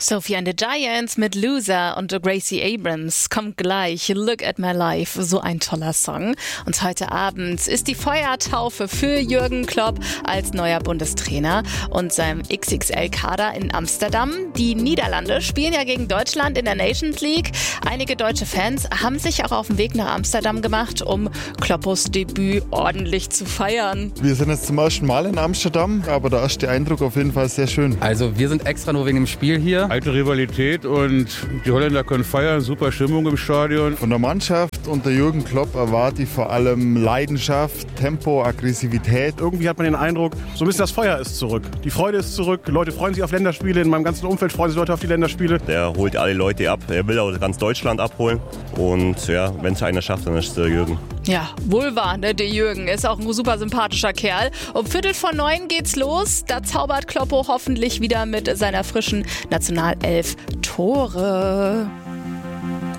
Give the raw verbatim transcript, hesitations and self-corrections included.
Sophie and the Giants mit Loser und Gracie Abrams kommt gleich. Look at my life, so ein toller Song. Und heute Abend ist die Feuertaufe für Jürgen Klopp als neuer Bundestrainer und seinem X X L-Kader in Amsterdam. Die Niederlande spielen ja gegen Deutschland in der Nations League. Einige deutsche Fans haben sich auch auf den Weg nach Amsterdam gemacht, um Kloppos Debüt ordentlich zu feiern. Wir sind jetzt zum ersten Mal in Amsterdam, aber der erste Eindruck auf jeden Fall sehr schön. Also wir sind extra nur wegen dem Spiel hier. Alte Rivalität und die Holländer können feiern, super Stimmung im Stadion. Von der Mannschaft unter Jürgen Klopp erwarte ich vor allem Leidenschaft, Tempo, Aggressivität. Irgendwie hat man den Eindruck, so ein bisschen das Feuer ist zurück. Die Freude ist zurück, Leute freuen sich auf Länderspiele, in meinem ganzen Umfeld freuen sich Leute auf die Länderspiele. Der holt alle Leute ab, er will auch ganz Deutschland abholen und ja, wenn es einer schafft, dann ist es der Jürgen. Ja, wohl wahr, ne? Der Jürgen ist auch ein super sympathischer Kerl. Um Viertel vor neun geht's los. Da zaubert Kloppo hoffentlich wieder mit seiner frischen Nationalelf Tore.